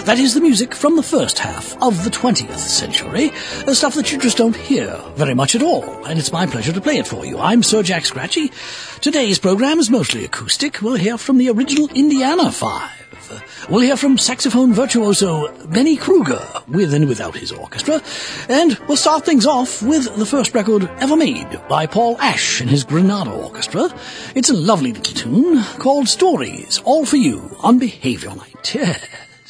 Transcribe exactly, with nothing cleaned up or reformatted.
That is the music from the first half of the twentieth century, the stuff that you just don't hear very much at all, and it's my pleasure to play it for you. I'm Sir Jack Scratchy. Today's program is mostly acoustic. We'll hear from the original Indiana Five. We'll hear from saxophone virtuoso Benny Kruger, with and without his orchestra, and we'll start things off with the first record ever made by Paul Ash and his Granada Orchestra. It's a lovely little tune called Stories, All For You on Behavior Night. Yeah.